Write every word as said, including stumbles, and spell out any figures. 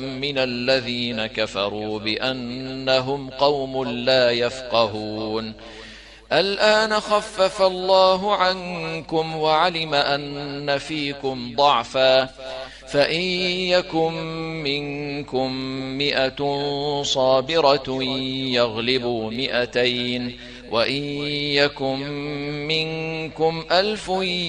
من الذين كفروا بأنهم قوم لا يفقهون. الآن خفف الله عنكم وعلم أن فيكم ضعفا، فإن يكن منكم مئة صابرة يغلبوا مئتين، وإن يكن منكم ألف